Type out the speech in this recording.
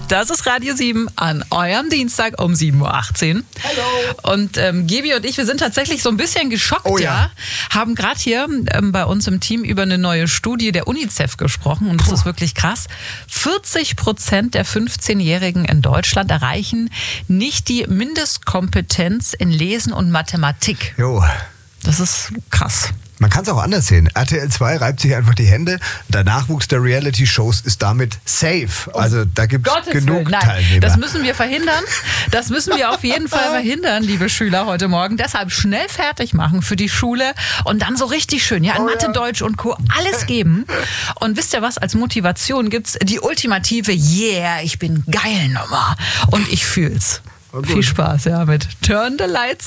Das ist Radio 7 an eurem Dienstag um 7.18 Uhr. Hallo. Und Gebi und ich, wir sind tatsächlich so ein bisschen geschockt, Oh ja. haben gerade hier bei uns im Team über eine neue Studie der UNICEF gesprochen. Und das ist wirklich krass. 40% der 15-Jährigen in Deutschland erreichen nicht die Mindestkompetenz in Lesen und Mathematik. Jo. Das ist krass. Man kann es auch anders sehen. RTL 2 reibt sich einfach die Hände. Der Nachwuchs der Reality-Shows ist damit safe. Also da gibt es genug Teilnehmer. Das müssen wir verhindern. Das müssen wir auf jeden Fall verhindern, liebe Schüler, heute Morgen. Deshalb schnell fertig machen für die Schule und dann so richtig schön, in Mathe, Deutsch und Co. alles geben. Und wisst ihr was, als Motivation gibt's die ultimative Yeah, ich bin geil Nummer. Und ich fühl's. Viel Spaß, mit Turn the Lights